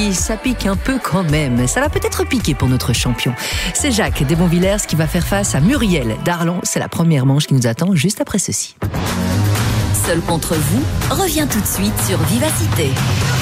Ça pique un peu quand même. Ça va peut-être piquer pour notre champion. C'est Jacques Desbonvillers qui va faire face à Muriel d'Arlon. C'est la première manche qui nous attend juste après ceci. Seul contre vous revient tout de suite sur Vivacité.